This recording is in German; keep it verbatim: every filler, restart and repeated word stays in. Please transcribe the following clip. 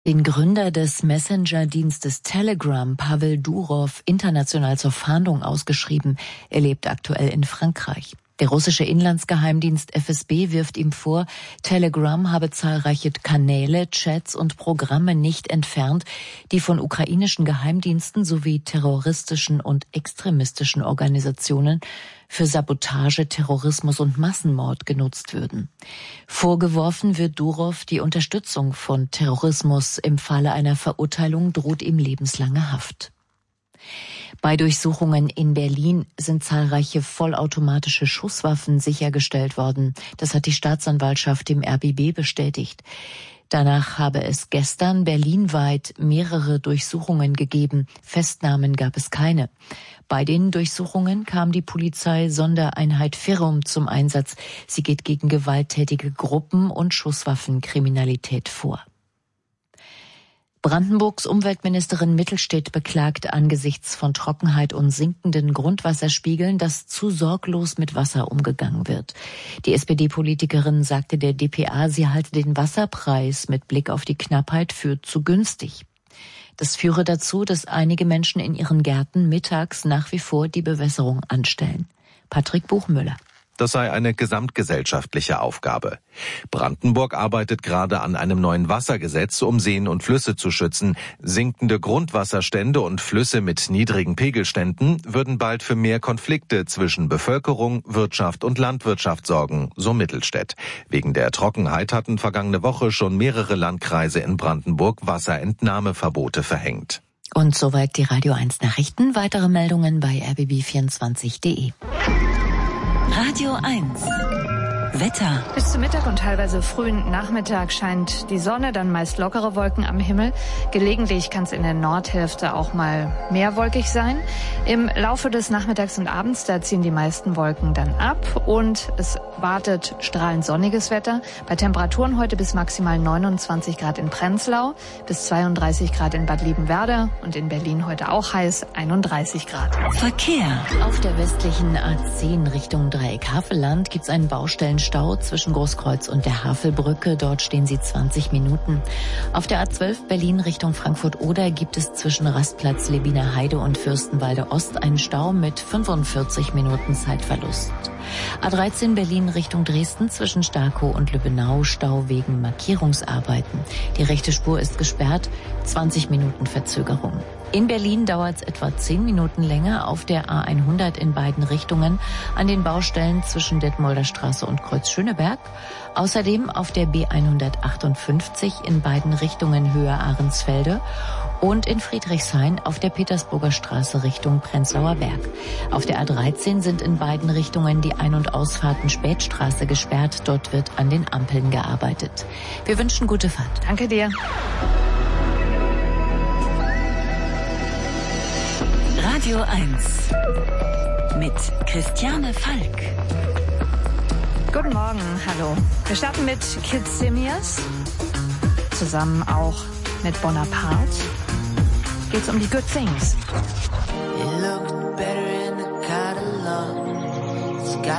Den Gründer des Messenger-Dienstes Telegram, Pavel Durov, international zur Fahndung ausgeschrieben. Er lebt aktuell in Frankreich. Der russische Inlandsgeheimdienst F S B wirft ihm vor, Telegram habe zahlreiche Kanäle, Chats und Programme nicht entfernt, die von ukrainischen Geheimdiensten sowie terroristischen und extremistischen Organisationen für Sabotage, Terrorismus und Massenmord genutzt würden. Vorgeworfen wird Durov die Unterstützung von Terrorismus. Im Falle einer Verurteilung droht ihm lebenslange Haft. Bei Durchsuchungen in Berlin sind zahlreiche vollautomatische Schusswaffen sichergestellt worden. Das hat die Staatsanwaltschaft dem R B B bestätigt. Danach habe es gestern berlinweit mehrere Durchsuchungen gegeben. Festnahmen gab es keine. Bei den Durchsuchungen kam die Polizei-Sondereinheit Firum zum Einsatz. Sie geht gegen gewalttätige Gruppen und Schusswaffenkriminalität vor. Brandenburgs Umweltministerin Mittelstedt beklagt angesichts von Trockenheit und sinkenden Grundwasserspiegeln, dass zu sorglos mit Wasser umgegangen wird. Die S P D-Politikerin sagte der d p a, sie halte den Wasserpreis mit Blick auf die Knappheit für zu günstig. Das führe dazu, dass einige Menschen in ihren Gärten mittags nach wie vor die Bewässerung anstellen. Patrick Buchmüller. Das sei eine gesamtgesellschaftliche Aufgabe. Brandenburg arbeitet gerade an einem neuen Wassergesetz, um Seen und Flüsse zu schützen. Sinkende Grundwasserstände und Flüsse mit niedrigen Pegelständen würden bald für mehr Konflikte zwischen Bevölkerung, Wirtschaft und Landwirtschaft sorgen, so Mittelstedt. Wegen der Trockenheit hatten vergangene Woche schon mehrere Landkreise in Brandenburg Wasserentnahmeverbote verhängt. Und soweit die Radio eins Nachrichten. Weitere Meldungen bei r b b vierundzwanzig punkt d e. Radio eins. Wetter. Bis zum Mittag und teilweise frühen Nachmittag scheint die Sonne, dann meist lockere Wolken am Himmel. Gelegentlich kann es in der Nordhälfte auch mal mehr wolkig sein. Im Laufe des Nachmittags und Abends, da ziehen die meisten Wolken dann ab und es wartet strahlend sonniges Wetter. Bei Temperaturen heute bis maximal neunundzwanzig Grad in Prenzlau, bis zweiunddreißig Grad in Bad Liebenwerda und in Berlin heute auch heiß, einunddreißig Grad. Verkehr. Auf der westlichen A zehn Richtung Dreieck Havelland gibt es einen Baustellenstau zwischen Großkreuz und der Havelbrücke. Dort stehen sie zwanzig Minuten. Auf der A zwölf Berlin Richtung Frankfurt-Oder gibt es zwischen Rastplatz Lebiner Heide und Fürstenwalde Ost einen Stau mit fünfundvierzig Minuten Zeitverlust. A dreizehn Berlin Richtung Dresden zwischen Starkow und Lübbenau Stau wegen Markierungsarbeiten. Die rechte Spur ist gesperrt, zwanzig Minuten Verzögerung. In Berlin dauert es etwa zehn Minuten länger auf der A hundert in beiden Richtungen an den Baustellen zwischen Detmolder Straße und Kreuz Schöneberg. Außerdem auf der B hundertachtundfünfzig in beiden Richtungen Höhe Ahrensfelde und in Friedrichshain auf der Petersburger Straße Richtung Prenzlauer Berg. Auf der A dreizehn sind in beiden Richtungen die Ein- und Ausfahrten Spätstraße gesperrt. Dort wird an den Ampeln gearbeitet. Wir wünschen gute Fahrt. Danke dir. Radio eins mit Christiane Falk. Guten Morgen, hallo. Wir starten mit Kid Simias, zusammen auch mit Bonaparte. Geht's um die Good Things.